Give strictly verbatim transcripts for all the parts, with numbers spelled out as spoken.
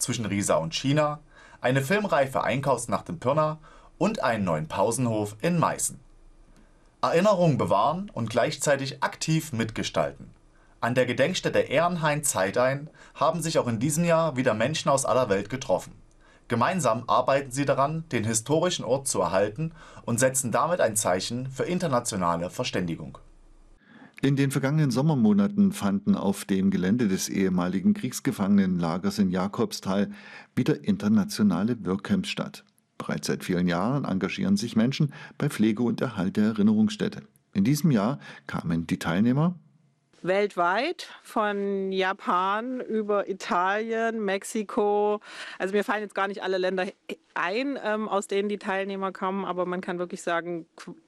zwischen Riesa und China, eine filmreife Einkaufsnacht in Pirna und einen neuen Pausenhof in Meißen. Erinnerungen bewahren und gleichzeitig aktiv mitgestalten. An der Gedenkstätte Ehrenhain-Zeithain haben sich auch in diesem Jahr wieder Menschen aus aller Welt getroffen. Gemeinsam arbeiten sie daran, den historischen Ort zu erhalten und setzen damit ein Zeichen für internationale Verständigung. In den vergangenen Sommermonaten fanden auf dem Gelände des ehemaligen Kriegsgefangenenlagers in Jakobsthal wieder internationale Workcamps statt. Bereits seit vielen Jahren engagieren sich Menschen bei Pflege und Erhalt der Erinnerungsstätte. In diesem Jahr kamen die Teilnehmer weltweit, von Japan über Italien, Mexiko. Also mir fallen jetzt gar nicht alle Länder ein, ähm, aus denen die Teilnehmer kommen, aber man kann wirklich sagen,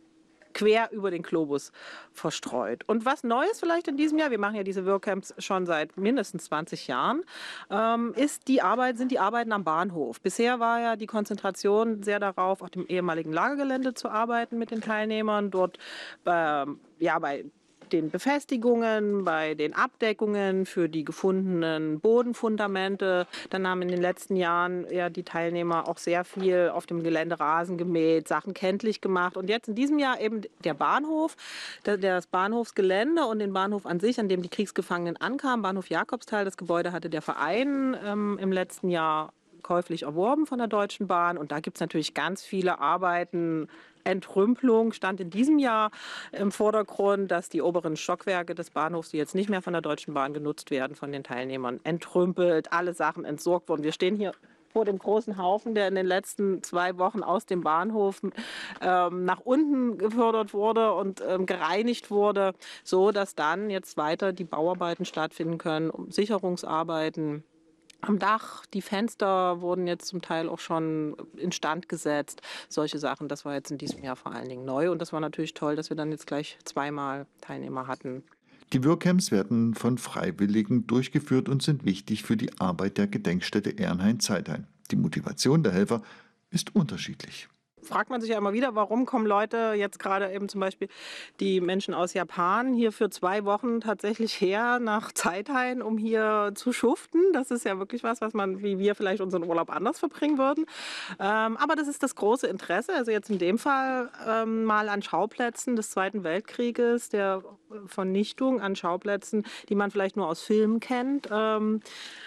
quer über den Globus verstreut. Und was Neues vielleicht in diesem Jahr, wir machen ja diese Workcamps schon seit mindestens zwanzig Jahren, ähm, ist die Arbeit, sind die Arbeiten am Bahnhof. Bisher war ja die Konzentration sehr darauf, auf dem ehemaligen Lagergelände zu arbeiten mit den Teilnehmern, dort äh, ja, bei den Befestigungen, bei den Abdeckungen für die gefundenen Bodenfundamente. Dann haben in den letzten Jahren ja die Teilnehmer auch sehr viel auf dem Gelände Rasen gemäht, Sachen kenntlich gemacht. Und jetzt in diesem Jahr eben der Bahnhof, das Bahnhofsgelände und den Bahnhof an sich, an dem die Kriegsgefangenen ankamen, Bahnhof Jakobsthal. Das Gebäude hatte der Verein ähm, im letzten Jahr käuflich erworben von der Deutschen Bahn. Und da gibt es natürlich ganz viele Arbeiten. Entrümpelung stand in diesem Jahr im Vordergrund, dass die oberen Stockwerke des Bahnhofs, die jetzt nicht mehr von der Deutschen Bahn genutzt werden, von den Teilnehmern entrümpelt, alle Sachen entsorgt wurden. Wir stehen hier vor dem großen Haufen, der in den letzten zwei Wochen aus dem Bahnhof ähm, nach unten gefördert wurde und ähm, gereinigt wurde, so dass dann jetzt weiter die Bauarbeiten stattfinden können, um Sicherungsarbeiten. Am Dach, die Fenster wurden jetzt zum Teil auch schon instand gesetzt. Solche Sachen, das war jetzt in diesem Jahr vor allen Dingen neu. Und das war natürlich toll, dass wir dann jetzt gleich zweimal Teilnehmer hatten. Die Workcamps werden von Freiwilligen durchgeführt und sind wichtig für die Arbeit der Gedenkstätte Ehrenhain-Zeithain. Die Motivation der Helfer ist unterschiedlich. Fragt man sich ja immer wieder, warum kommen Leute, jetzt gerade eben zum Beispiel die Menschen aus Japan, hier für zwei Wochen tatsächlich her nach Zeithain, um hier zu schuften. Das ist ja wirklich was, was man, wie wir vielleicht unseren Urlaub anders verbringen würden. Ähm, aber das ist das große Interesse, also jetzt in dem Fall ähm, mal an Schauplätzen des Zweiten Weltkrieges, der Vernichtung, an Schauplätzen, die man vielleicht nur aus Filmen kennt. Ähm,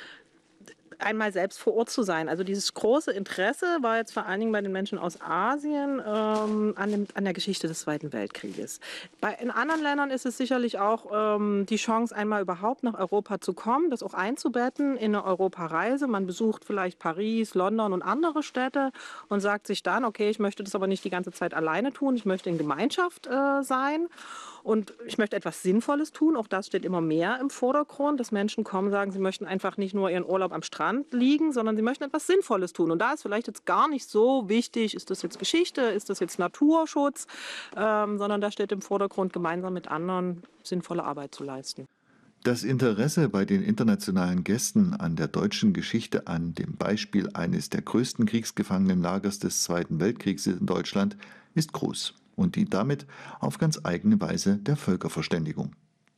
einmal selbst vor Ort zu sein. Also dieses große Interesse war jetzt vor allen Dingen bei den Menschen aus Asien ähm, an, dem, an der Geschichte des Zweiten Weltkrieges. Bei, in anderen Ländern ist es sicherlich auch ähm, die Chance, einmal überhaupt nach Europa zu kommen, das auch einzubetten in eine Europareise. Man besucht vielleicht Paris, London und andere Städte und sagt sich dann, okay, ich möchte das aber nicht die ganze Zeit alleine tun, ich möchte in Gemeinschaft äh, sein. Und ich möchte etwas Sinnvolles tun. Auch das steht immer mehr im Vordergrund, dass Menschen kommen und sagen, sie möchten einfach nicht nur ihren Urlaub am Strand liegen, sondern sie möchten etwas Sinnvolles tun. Und da ist vielleicht jetzt gar nicht so wichtig, ist das jetzt Geschichte, ist das jetzt Naturschutz, ähm, sondern da steht im Vordergrund, gemeinsam mit anderen sinnvolle Arbeit zu leisten. Das Interesse bei den internationalen Gästen an der deutschen Geschichte, an dem Beispiel eines der größten Kriegsgefangenenlagers des Zweiten Weltkriegs in Deutschland, ist groß und dient damit auf ganz eigene Weise der Völkerverständigung.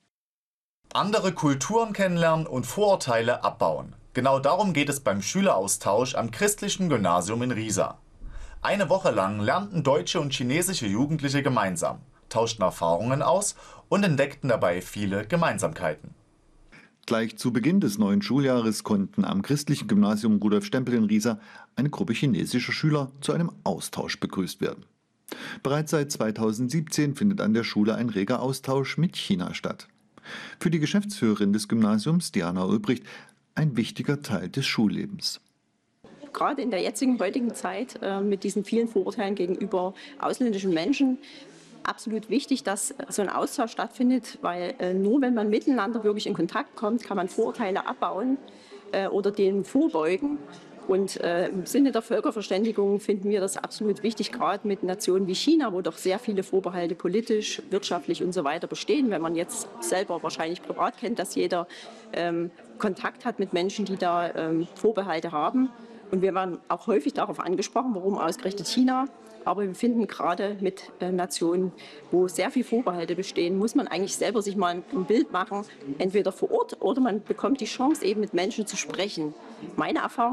Andere Kulturen kennenlernen und Vorurteile abbauen. Genau darum geht es beim Schüleraustausch am Christlichen Gymnasium in Riesa. Eine Woche lang lernten deutsche und chinesische Jugendliche gemeinsam, tauschten Erfahrungen aus und entdeckten dabei viele Gemeinsamkeiten. Gleich zu Beginn des neuen Schuljahres konnten am Christlichen Gymnasium Rudolf Stempel in Riesa eine Gruppe chinesischer Schüler zu einem Austausch begrüßt werden. Bereits seit zweitausendsiebzehn findet an der Schule ein reger Austausch mit China statt. Für die Geschäftsführerin des Gymnasiums, Diana Ulbricht, ein wichtiger Teil des Schullebens. Gerade in der jetzigen, heutigen Zeit äh, mit diesen vielen Vorurteilen gegenüber ausländischen Menschen absolut wichtig, dass so ein Austausch stattfindet, weil äh, nur wenn man miteinander wirklich in Kontakt kommt, kann man Vorurteile abbauen äh, oder denen vorbeugen. Und äh, im Sinne der Völkerverständigung finden wir das absolut wichtig, gerade mit Nationen wie China, wo doch sehr viele Vorbehalte politisch, wirtschaftlich und so weiter bestehen. Wenn man jetzt selber wahrscheinlich privat kennt, dass jeder ähm, Kontakt hat mit Menschen, die da ähm, Vorbehalte haben. Und wir waren auch häufig darauf angesprochen, warum ausgerechnet China. Aber wir finden gerade mit äh, Nationen, wo sehr viele Vorbehalte bestehen, muss man eigentlich selber sich mal ein Bild machen, entweder vor Ort oder man bekommt die Chance, eben mit Menschen zu sprechen. Meine Erfahrung